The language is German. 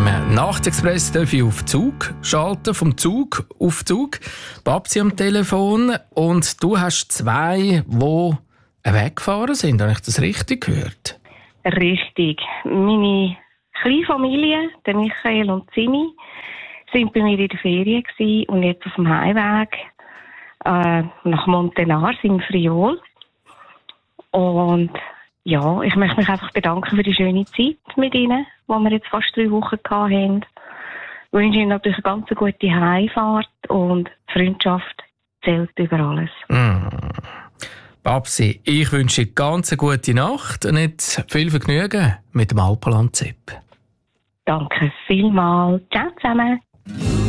Im Nachtexpress darf ich auf Zug schalten, vom Zug auf Zug. Babsi am Telefon und du hast zwei, die weggefahren sind. Habe ich das richtig gehört? Richtig. Meine kleine Familie, der Michael und Simi, sind bei mir in der Ferien gewesen und jetzt auf dem Heimweg nach Montenars im Friol. Und ja, ich möchte mich einfach bedanken für die schöne Zeit mit Ihnen, die wir jetzt fast 3 Wochen hatten. Ich wünsche Ihnen natürlich eine ganz gute Heimfahrt und die Freundschaft zählt über alles. Babsi, ich wünsche eine ganz gute Nacht und jetzt viel Vergnügen mit dem Alpenland-Zip. Danke vielmals. Ciao zusammen.